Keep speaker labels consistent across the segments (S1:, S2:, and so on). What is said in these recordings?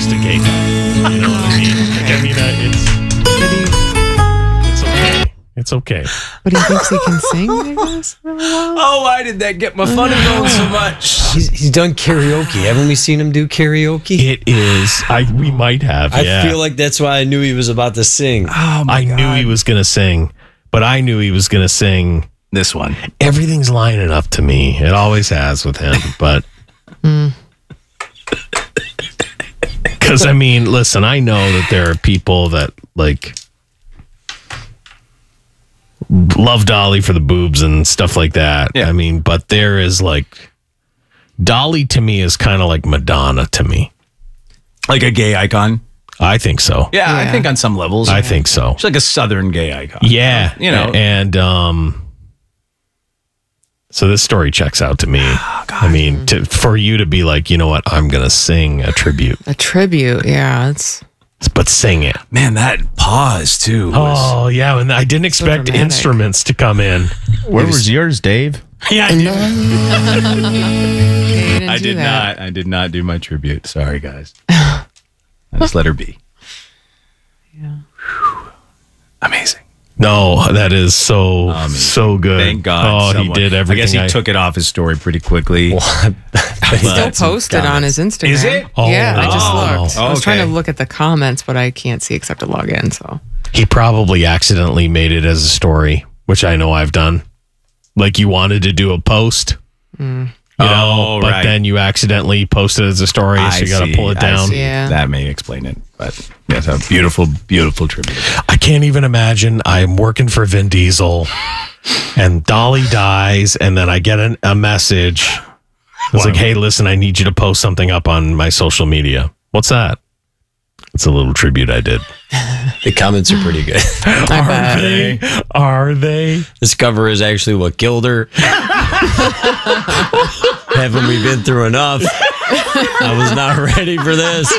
S1: domesticate that. You know what I mean? It's okay. It's okay.
S2: But he thinks he can sing, I guess.
S3: Oh, why did that get my funny going so much?
S4: He's done karaoke. Haven't we seen him do karaoke?
S1: It is. We might have.
S4: I feel like that's why I knew he was about to sing.
S3: Oh my
S1: I knew he was going to sing, but I knew he was going to sing.
S3: This one.
S1: Everything's lining up to me. It always has with him, but. Because, I mean, listen, I know that there are people that, like, love Dolly for the boobs and stuff like that.
S3: Yeah.
S1: I mean, but there is, like, Dolly to me is kind of like Madonna to me.
S3: Like a gay icon?
S1: I think so.
S3: Yeah, I think on some levels.
S1: I think so.
S3: She's like a Southern gay icon.
S1: Yeah.
S3: You know.
S1: And, so this story checks out to me.
S3: Oh,
S1: I mean, for you to be like, you know what, I'm going to sing a tribute.
S2: A tribute, yeah.
S1: But sing it.
S3: Man, that pause, too.
S1: Oh, yeah. And I didn't expect
S2: dramatic.
S1: instruments to come in.
S5: Where was yours, Dave?
S3: Yeah, I
S2: did not.
S3: I did not do my tribute. Sorry, guys. I just let her be.
S2: Yeah.
S3: Amazing.
S1: No, that is so good.
S3: Thank God.
S1: Oh, he did everything.
S3: I guess he took it off his story pretty quickly.
S2: Still posted on his Instagram.
S3: Is it?
S2: Yeah, I just
S1: Oh.
S2: looked. I was trying to look at the comments, but I can't see except to log in. So
S1: He probably accidentally made it as a story, which I know I've done. Like you wanted to do a post, you know, but then you accidentally posted it as a story, so you got to pull it down.
S2: Yeah.
S3: That may explain it, but yes, a beautiful, beautiful tribute.
S1: I can't even imagine. I'm working for Vin Diesel, and Dolly dies, and then I get a message. It's like, hey, listen, I need you to post something up on my social media. What's that? It's a little tribute I did.
S4: The comments are pretty good.
S1: Are they?
S4: This cover is actually what killed her. Haven't we been through enough? I was not ready for this.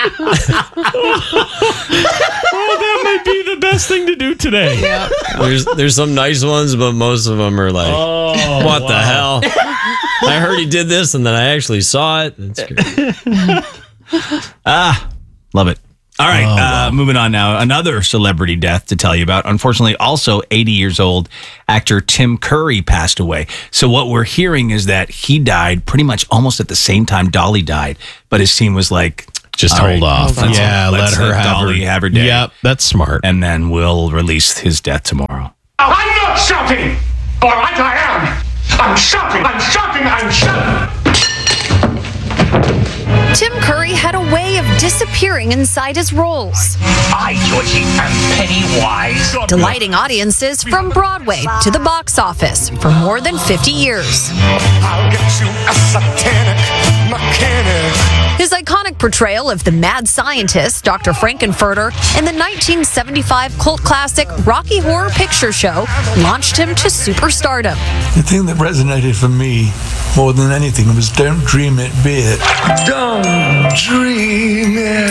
S1: Oh, that might be the best thing to do today.
S2: yeah.
S4: There's some nice ones, but most of them are like, what the hell? I heard he did this, and then I actually saw it. That's great.
S3: Love it. All right, moving on now. Another celebrity death to tell you about. Unfortunately, also 80 years old, actor Tim Curry passed away. So what we're hearing is that he died pretty much almost at the same time Dolly died, but his team was like,
S1: just
S3: all
S1: hold
S3: right,
S1: off. Yeah, let her
S3: Dolly have her day.
S1: Yep, that's smart.
S3: And then we'll release his death tomorrow.
S6: I'm not shouting! All right, I am! I'm shouting! I'm shouting! I'm shouting!
S7: Tim Curry had a way of disappearing inside his roles,
S6: I, Georgie, am Pennywise.
S7: delighting audiences from Broadway to the box office for more than 50 years.
S6: I'll get you a satanic mechanic.
S7: His iconic portrayal of the mad scientist, Dr. Frankenfurter, in the 1975 cult classic Rocky Horror Picture Show launched him to superstardom.
S8: The thing that resonated for me more than anything was "Don't Dream It, Be It." Don't dream it,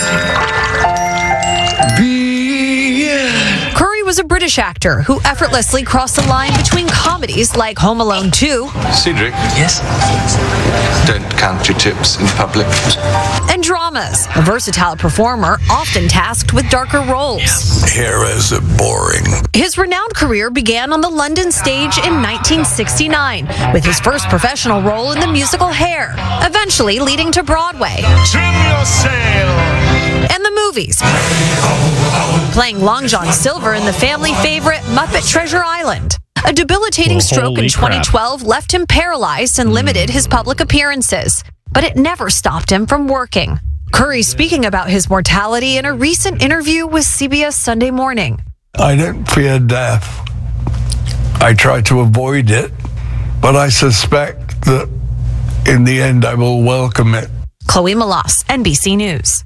S8: be it.
S7: Curry was a British actor who effortlessly crossed the line between comedies like Home Alone 2
S9: Cedric. Yes? Don't count your chips in public.
S7: and dramas, a versatile performer often tasked with darker roles.
S8: Heroes are boring.
S7: His renowned career began on the London stage in 1969 with his first professional role in the musical Hair, eventually leading to Broadway
S6: Trim your sail.
S7: and the movies, playing Long John Silver in the family favorite Muppet Treasure Island. A debilitating
S1: Well,
S7: stroke in
S1: holy crap.
S7: 2012 left him paralyzed and limited his public appearances, but it never stopped him from working. Curry speaking about his mortality in a recent interview with CBS Sunday Morning.
S8: I don't fear death. I try to avoid it, but I suspect that in the end I will welcome it.
S7: Chloe Malas, NBC News.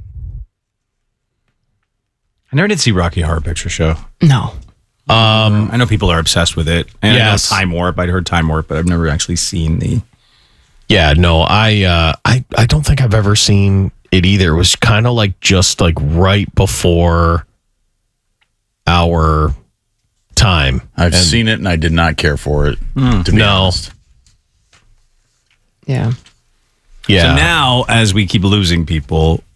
S3: I never did see Rocky Horror Picture Show.
S2: No.
S3: I know people are obsessed with it. And
S1: Yes.
S3: I know Time Warp. I'd heard Time Warp, but I've never actually seen the...
S1: Yeah, no, I don't think I've ever seen it either. It was kind of like just like right before our time.
S5: I've seen it and I did not care for it, to be honest.
S2: Yeah.
S1: Yeah.
S3: So now, as we keep losing people,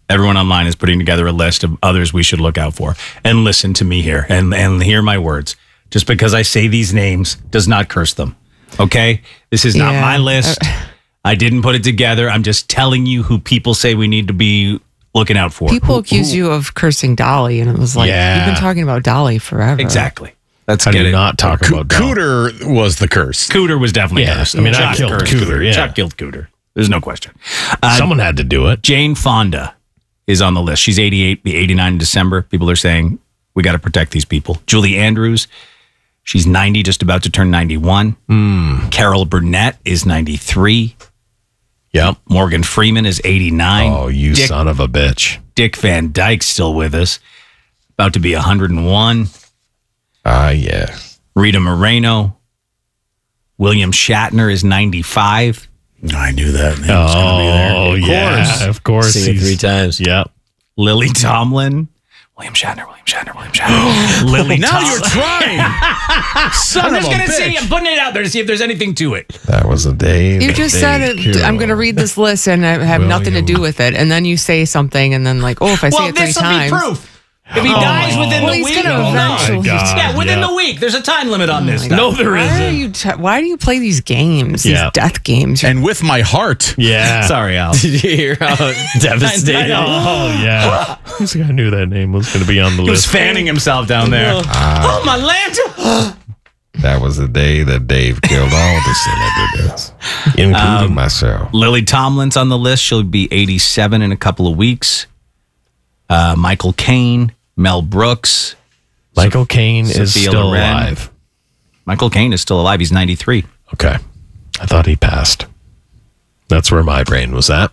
S3: Everyone online is putting together a list of others we should look out for. And listen to me here and hear my words. Just because I say these names does not curse them. Okay? This is not my list. I didn't put it together. I'm just telling you who people say we need to be looking out for.
S2: People accuse you of cursing Dolly, and it was like, you've been talking about Dolly forever.
S3: Exactly. Let's
S1: How
S3: get
S1: do you
S3: it.
S1: not talk about Dolly?
S5: Cooter was the curse.
S3: Cooter was definitely cursed.
S1: I mean, I
S3: Chuck
S1: killed
S3: cursed
S1: Cooter, yeah.
S3: Chuck killed Cooter. There's no question.
S1: Someone had to do it.
S3: Jane Fonda is on the list. She's 88, be 89 in December. People are saying we got to protect these people. Julie Andrews, she's 90, just about to turn 91. Carol Burnett is 93.
S1: Yep.
S3: Morgan Freeman is 89.
S1: Oh, you son of a bitch.
S3: Dick Van Dyke's still with us, about to be 101.
S1: Yeah.
S3: Rita Moreno. William Shatner is 95.
S5: I knew that. Name was gonna be there.
S1: Oh, yeah. Of course.
S4: Seen it 3 times.
S1: Yep.
S3: Lily Tomlin. William Shatner. Lily
S5: Now
S3: Tomlin.
S5: you're trying. Son
S3: I'm
S5: of
S3: just
S5: a
S3: going to see.
S5: bitch.
S3: I'm putting it out there to see if there's anything to it.
S1: That was a day.
S2: You just said it. I'm going to read this list and I have nothing to do with it. And then you say something and then like, if I say it 3
S3: this will
S2: times.
S3: be proof. If he dies within
S2: Well,
S3: the
S2: he's
S3: week,
S2: gonna
S3: we'll know.
S2: eventually-
S1: God.
S3: Yeah, within the week. There's a time limit on this.
S1: No, there isn't.
S2: Why do you play these games? These
S1: Yeah.
S2: death games.
S5: And with my heart.
S1: Yeah.
S3: Sorry, Al.
S4: Did you hear how devastating?
S1: Oh, yeah. Who's the guy who knew that name was going to be on the
S3: He was
S1: list?
S3: fanning himself down there. Oh, my lantern.
S1: That was the day that Dave killed all the celebrities, including myself.
S3: Lily Tomlin's on the list. She'll be 87 in a couple of weeks. Michael Caine, Mel Brooks.
S1: Michael Caine is
S3: Sophia
S1: still
S3: Loren.
S1: alive.
S3: Michael Caine is still alive. He's 93.
S1: Okay. I thought he passed. That's where my brain was at.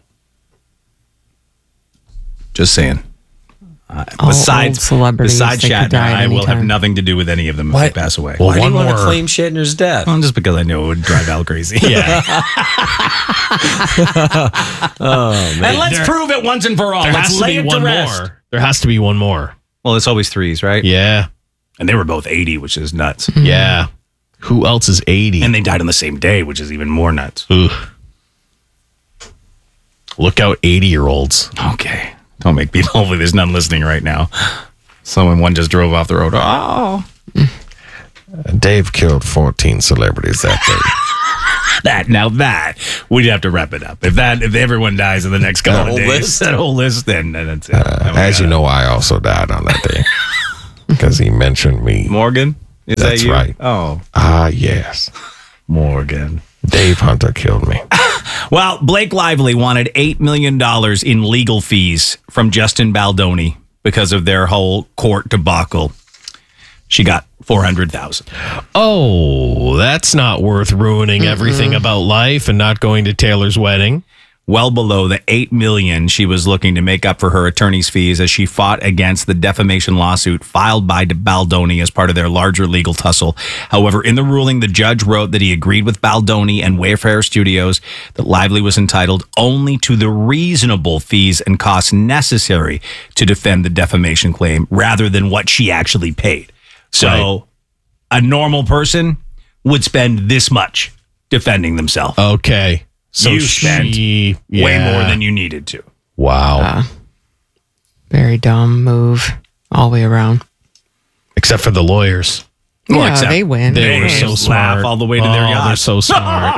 S3: Just saying.
S2: All old celebrities,
S3: besides
S2: they could
S3: Shatner,
S2: die at
S3: I
S2: any
S3: will have
S2: time.
S3: nothing to do with any of them if they pass away.
S1: Well,
S4: Why do
S1: one
S4: you want to
S1: more.
S4: claim Shatner's death?
S3: Well, just because I knew it would drive Al crazy.
S1: Yeah.
S3: And let's prove it once and for all.
S1: There
S3: Let's
S1: has to
S3: lay
S1: be
S3: it
S1: one
S3: to rest.
S1: more. There has to be one more.
S3: Well, it's always threes, right?
S1: Yeah.
S3: And they were both 80, which is nuts.
S1: Yeah. Who else is 80?
S3: And they died on the same day, which is even more nuts.
S1: Ugh. Look out, 80-year-olds.
S3: Okay. Don't make people. Hopefully, there's none listening right now. One just drove off the road. Oh.
S1: Dave killed 14 celebrities that day.
S3: That we'd have to wrap it up. If everyone dies in the next couple of
S4: whole
S3: days,
S4: list?
S3: that whole list, then that's it.
S1: As you know, I also died on that day because he mentioned me.
S3: Morgan, is
S1: That's
S3: that you?
S1: right.
S3: Oh,
S1: Yes.
S3: Morgan.
S1: Dave Hunter killed me.
S3: Well, Blake Lively wanted $8 million in legal fees from Justin Baldoni because of their whole court debacle. She got $400,000.
S1: Oh, that's not worth ruining everything about life and not going to Taylor's wedding.
S3: Well below the $8 million she was looking to make up for her attorney's fees as she fought against the defamation lawsuit filed by Baldoni as part of their larger legal tussle. However, in the ruling, the judge wrote that he agreed with Baldoni and Wayfarer Studios that Lively was entitled only to the reasonable fees and costs necessary to defend the defamation claim rather than what she actually paid. So a normal person would spend this much defending themselves.
S1: Okay. So
S3: You spent
S1: she,
S3: Way more than you needed to.
S1: Wow.
S2: Very dumb move all the way around.
S1: Except for the lawyers.
S2: Yeah,
S3: except
S2: they win.
S1: They were so
S3: laugh
S1: smart.
S3: all the way to their yacht.
S1: They're so smart.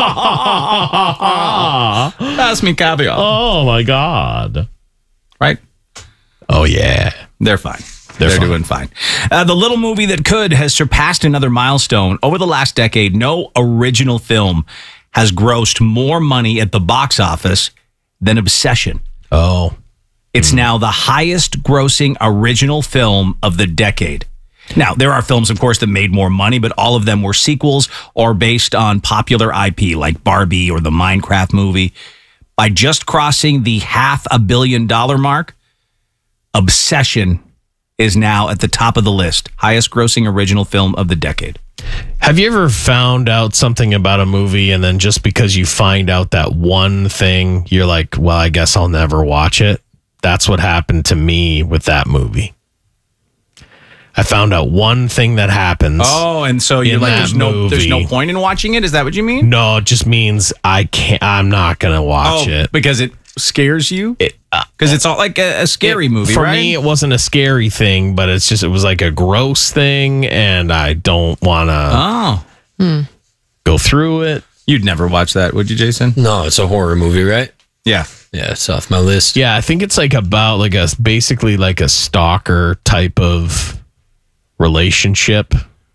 S3: Pass me caviar.
S1: Oh, my God.
S3: Right?
S1: Oh, yeah.
S3: They're fine.
S1: They're fine.
S3: doing fine. The Little Movie That Could has surpassed another milestone. Over the last decade, no original film has grossed more money at the box office than Obsession.
S1: Oh.
S3: It's now the highest grossing original film of the decade. Now, there are films, of course, that made more money, but all of them were sequels or based on popular IP like Barbie or the Minecraft movie. By just crossing the $500 million mark, Obsession is now at the top of the list. Highest grossing original film of the decade.
S1: Have you ever found out something about a movie and then just because you find out that one thing, you're like, well, I guess I'll never watch it? That's what happened to me with that movie. I found out one thing that happens.
S3: Oh, and so you're
S1: in
S3: like,
S1: that
S3: there's no
S1: movie.
S3: point in watching it? Is that what you mean?
S1: No, it just means I'm not going to watch it.
S3: Because scares you? Because it's all like a scary movie,
S1: for
S3: right?
S1: me, it wasn't a scary thing, but it was like a gross thing, and I don't want to go through it.
S3: You'd never watch that, would you, Jason?
S4: No, it's a horror movie, right?
S3: Yeah.
S4: Yeah, it's off my list.
S1: Yeah, I think it's like about like basically like a stalker type of relationship.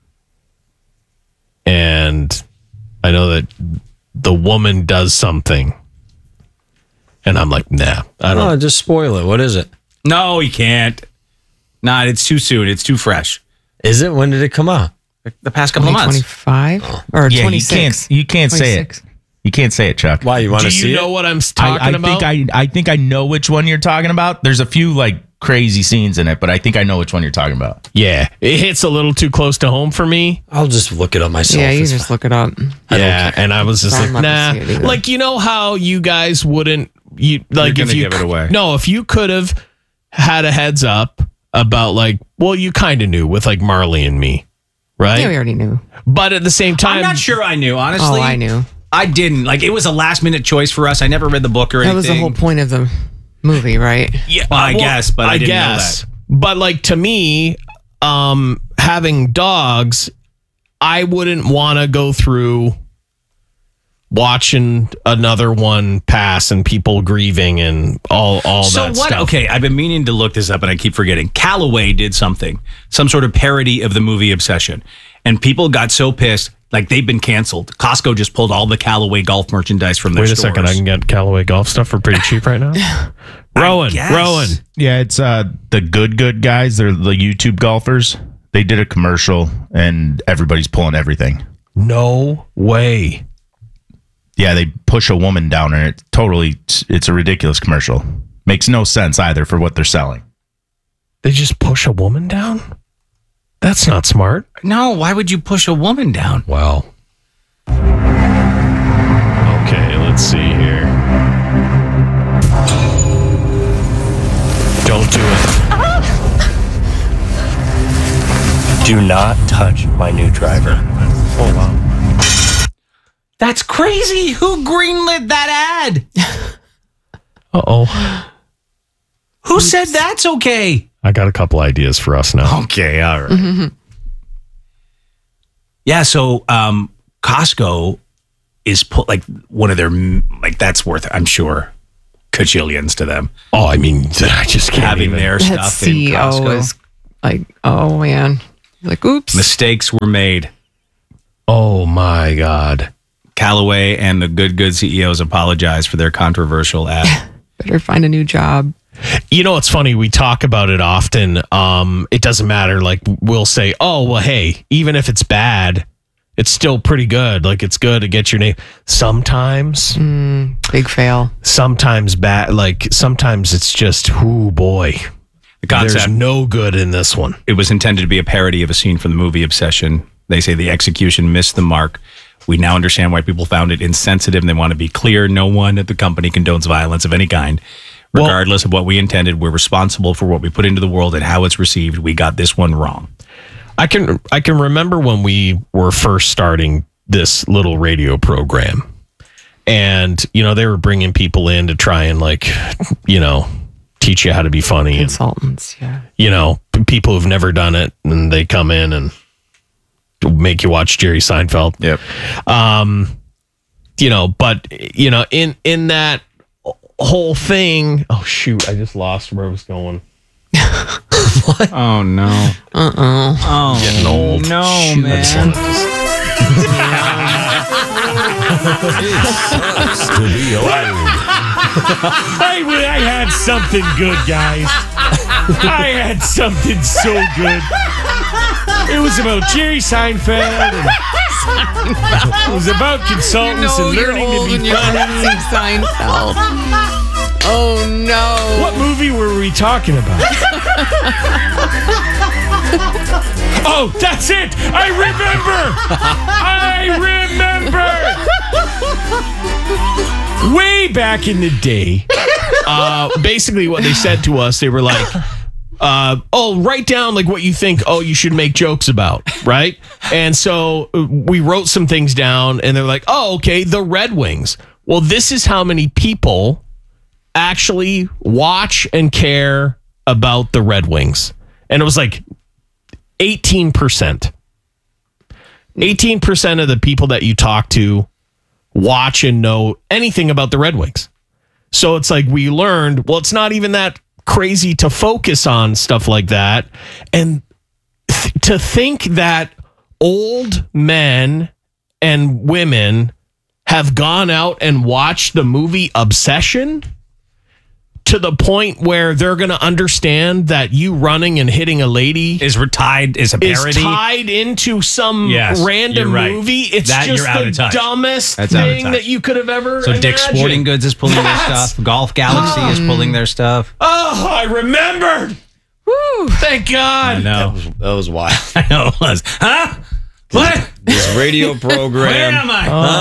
S1: And I know that the woman does something. And I'm like, nah, I don't.
S4: Oh, just spoil it. What is it?
S3: No, you can't. Nah, it's too soon. It's too fresh.
S4: Is it? When did it come out?
S3: The past couple of months.
S2: 25 or 26?
S10: You can't say it. You can't say it, Chuck.
S4: Why, you want to see it?
S1: Do you know what I'm talking about?
S10: I think I know which one you're talking about. There's a few like crazy scenes in it, but I think I know which one you're talking about.
S1: Yeah, it hits a little too close to home for me.
S4: I'll just look it up myself.
S2: Yeah, you just look it up.
S1: Yeah, and I was just
S2: I'm
S1: like,
S2: not
S1: nah.
S2: gonna see it either.
S1: Like, you know how you guys wouldn't, if you
S3: give it away.
S1: No, if you could have had a heads up about like, well, you kind of knew with like Marley and Me, right?
S2: Yeah, we already knew.
S1: But at the same time,
S3: I'm not sure I knew, honestly.
S2: Oh, I knew.
S3: I didn't. Like, it was a last minute choice for us. I never read the book or anything.
S2: That was the whole point of the movie, right?
S1: Yeah,
S3: Well, I guess, but I didn't know that.
S1: But like to me, having dogs, I wouldn't want to go through watching another one pass and people grieving and all that stuff.
S3: Okay, I've been meaning to look this up and I keep forgetting. Callaway did something, some sort of parody of the movie Obsession. And people got so pissed, like they've been canceled. Costco just pulled all the Callaway golf merchandise from their stores.
S1: Wait a second, I can get Callaway golf stuff for pretty cheap right now. Rowan.
S10: Yeah, it's the good guys. They're the YouTube golfers. They did a commercial and everybody's pulling everything.
S1: No way.
S10: Yeah, they push a woman down and it's a ridiculous commercial. Makes no sense either for what they're selling.
S1: They just push a woman down? That's not smart.
S3: No, why would you push a woman down?
S1: Well. Okay, let's see here. Don't do it.
S11: Do not touch my new driver.
S1: Oh, wow.
S3: That's crazy. Who greenlit that ad?
S1: Uh-oh.
S3: Who said that's okay?
S1: I got a couple ideas for us now.
S3: Okay, all right. Yeah, so Costco is put like one of their that's worth, I'm sure, cajillions to them.
S1: Oh, I mean, I just can't
S3: having
S1: even.
S3: their
S2: That
S3: stuff in
S2: CEO
S3: Costco.
S2: is like, oh man, like oops.
S3: Mistakes were made.
S1: Oh my God.
S3: Callaway and the Good CEOs apologize for their controversial ad.
S2: Better find a new job.
S1: You know, it's funny. We talk about it often. It doesn't matter. Like we'll say, oh, well, hey, even if it's bad, it's still pretty good. Like it's good to get your name. Sometimes,
S2: Big fail.
S1: sometimes bad. Like sometimes it's just, oh boy,
S3: The concept,
S1: there's no good in this one.
S3: it was intended to be a parody of a scene from the movie Obsession. They say the execution missed the mark. We now understand why people found it insensitive, and they want to be clear. No one at the company condones violence of any kind. Regardless of what we intended, we're responsible for what we put into the world and how it's received. We got this one wrong.
S1: I can remember when we were first starting this little radio program, and they were bringing people in to try and teach you how to be funny.
S2: Consultants, yeah.
S1: People who've never done it, and they come in and make you watch Jerry Seinfeld.
S3: Yep.
S1: In that whole thing, oh shoot, I just lost where I was going.
S3: What? Oh no. Oh,
S1: getting old.
S3: No,
S1: Shoot,
S3: man.
S1: I had something good, guys. I had something so good. It was about Jerry Seinfeld. It was about consultants and learning to be funny.
S2: Seinfeld. Oh no!
S1: What movie were we talking about? Oh, that's it! I remember! Way back in the day, basically what they said to us, they were like, write down like what you think, you should make jokes about, right? And so we wrote some things down, and they're like, oh, okay, the Red Wings. Well, this is how many people actually watch and care about the Red Wings. And it was like 18%. 18% of the people that you talk to watch and know anything about the Red Wings. So it's like we learned, well, it's not even that crazy to focus on stuff like that. And to think that old men and women have gone out and watched the movie Obsession to the point where they're going to understand that you running and hitting a lady
S3: is tied
S1: into some random movie. It's
S3: that
S1: just the dumbest thing that you could have ever imagined.
S3: Dick's Sporting Goods is pulling their stuff. Golf Galaxy is pulling their stuff.
S1: Oh, I remembered. Woo! Thank God.
S3: I know.
S4: That was wild.
S3: I know it was. Huh? What?
S4: This radio program.
S3: Where am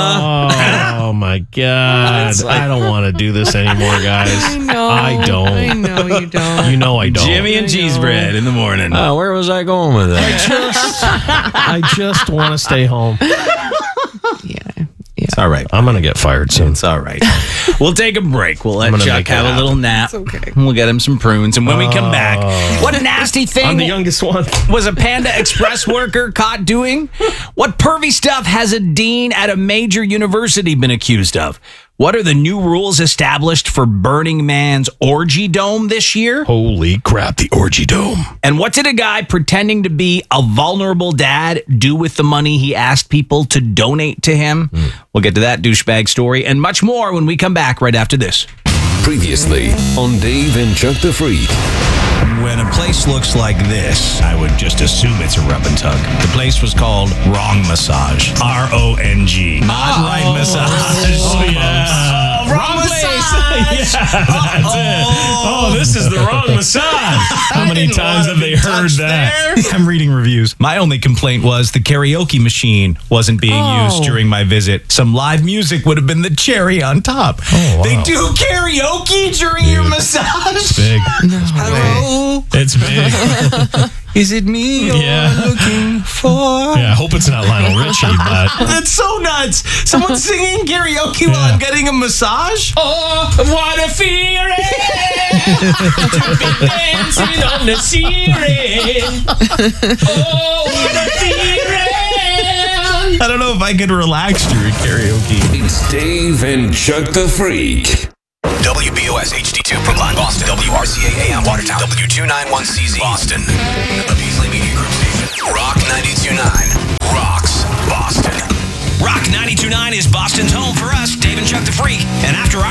S3: I?
S1: Oh my God. I don't want to do this anymore, guys. I don't.
S2: I know you don't.
S1: You know I don't.
S3: Jimmy and cheese bread in the morning.
S4: Where was I going with that?
S1: I just want to stay home.
S2: Yeah.
S3: It's all right.
S1: I'm going to get fired soon.
S3: It's all right. We'll take a break. We'll let
S1: gonna
S3: Chuck
S1: make it
S3: have a
S1: happen.
S3: little nap.
S2: It's okay.
S3: We'll get him some prunes. And when we come back, what a nasty thing
S1: I'm the youngest one.
S3: was a Panda Express worker caught doing? What pervy stuff has a dean at a major university been accused of? What are the new rules established for Burning Man's Orgy Dome this year?
S1: Holy crap, the Orgy Dome.
S3: And what did a guy pretending to be a vulnerable dad do with the money he asked people to donate to him? We'll get to that douchebag story and much more when we come back right after this.
S12: Previously on Dave and Chuck the Freak.
S3: When a place looks like this, I would just assume it's a rub and tug. The place was called Wrong Massage. R-O-N-G. Not right massage.
S1: Oh, yeah.
S3: Wrong
S1: place.
S3: massage.
S1: Yeah, that's it. Oh, this is the wrong massage. How many times have they heard that?
S3: I'm reading reviews. My only complaint was the karaoke machine wasn't being used during my visit. Some live music would have been the cherry on top.
S1: Oh, wow.
S3: They do karaoke during your massage?
S1: It's big.
S3: Hello?
S1: It's big.
S3: Is it me you're looking for?
S1: Yeah, I hope it's not Lionel Richie, but...
S3: That's so nuts. Someone's singing karaoke while I'm getting a massage?
S1: Oh, what a feeling to be dancing on the ceiling. Oh, what a feeling.
S3: I don't know if I could relax during karaoke.
S12: It's Dave and Chuck the Freak.
S13: WBOS HD2 Brookline, Boston. WRCA AM Watertown. W291CZ Boston. A Beasley Media Group station. Rock 92.9 rocks Boston. Rock 92.9 is Boston's home for us, Dave and Chuck the Freak. And after our